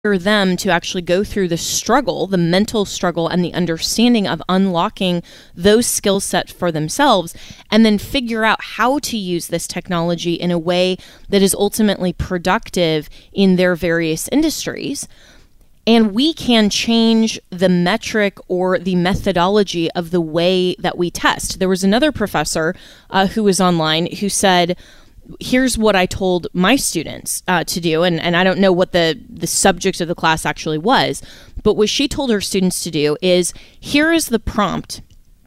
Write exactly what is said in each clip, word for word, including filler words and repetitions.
them to actually go through the struggle, the mental struggle and the understanding of unlocking those skill sets for themselves, and then figure out how to use this technology in a way that is ultimately productive in their various industries. And we can change the metric or the methodology of the way that we test. There was another professor uh, who was online who said, here's what I told my students uh, to do. And, and I don't know what the, the subject of the class actually was, but what she told her students to do is, here is the prompt.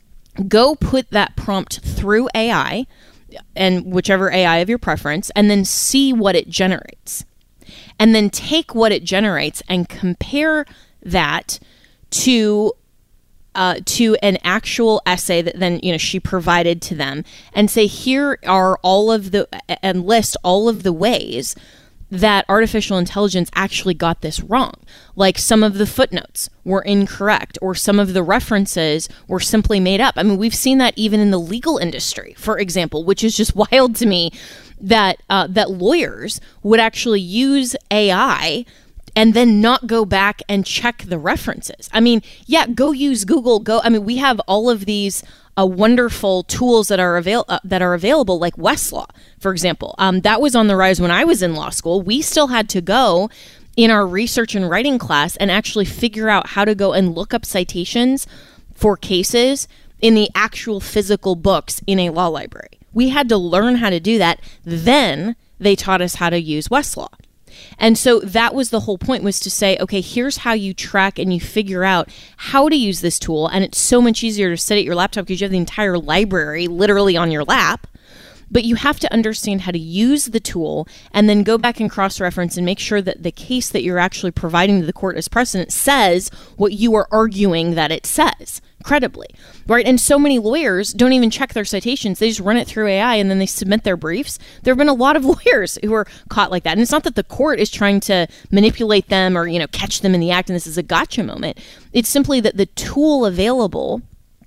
Go put that prompt through A I, and whichever A I of your preference, and then see what it generates. And then take what it generates and compare that to uh, to an actual essay that then, you know, she provided to them, and say, here are all of the, and list all of the ways that artificial intelligence actually got this wrong. Like, some of the footnotes were incorrect, or some of the references were simply made up. I mean, we've seen that even in the legal industry, for example, which is just wild to me, that uh, that lawyers would actually use A I and then not go back and check the references. I mean, yeah, go use Google. Go. I mean, we have all of these uh, wonderful tools that are avail- uh, that are available, like Westlaw, for example. Um, that was on the rise when I was in law school. We still had to go in our research and writing class and actually figure out how to go and look up citations for cases in the actual physical books in a law library. We had to learn how to do that. Then they taught us how to use Westlaw. And so that was the whole point, was to say, okay, here's how you track and you figure out how to use this tool. And it's so much easier to sit at your laptop because you have the entire library literally on your lap. But you have to understand how to use the tool and then go back and cross-reference and make sure that the case that you're actually providing to the court as precedent says what you are arguing that it says, credibly, right? And so many lawyers don't even check their citations. They just run it through A I and then they submit their briefs. There have been a lot of lawyers who are caught like that. And it's not that the court is trying to manipulate them or, you know, catch them in the act and this is a gotcha moment. It's simply that the tool available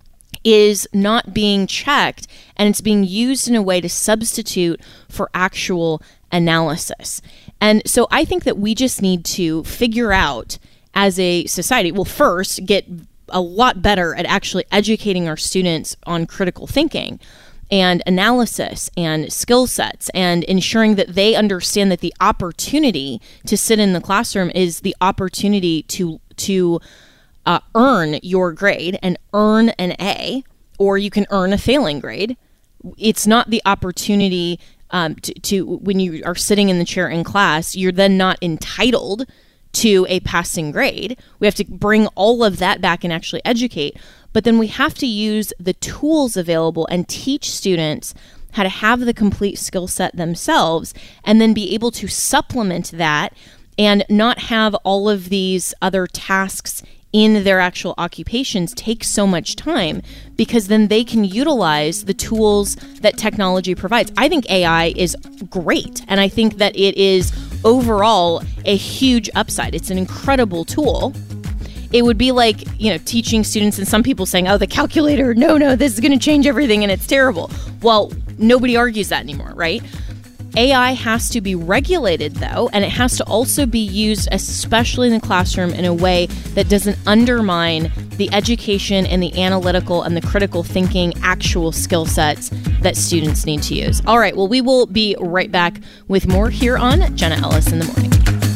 is not being checked, and it's being used in a way to substitute for actual analysis. And so I think that we just need to figure out as a society, well, first, get a lot better at actually educating our students on critical thinking and analysis and skill sets, and ensuring that they understand that the opportunity to sit in the classroom is the opportunity to to Uh, earn your grade and earn an A, or you can earn a failing grade. It's not the opportunity um, to, to, when you are sitting in the chair in class, you're then not entitled to a passing grade. We have to bring all of that back and actually educate. But then we have to use the tools available and teach students how to have the complete skill set themselves, and then be able to supplement that and not have all of these other tasks in their actual occupations take so much time, because then they can utilize the tools that technology provides. I think A I is great, and I think that it is overall a huge upside. It's an incredible tool. It would be like, you know, teaching students and some people saying, oh, the calculator, no, no, this is going to change everything and it's terrible. Well, nobody argues that anymore, right? A I has to be regulated, though, and it has to also be used, especially in the classroom, in a way that doesn't undermine the education and the analytical and the critical thinking actual skill sets that students need to use. All right, well, we will be right back with more here on Jenna Ellis in the Morning.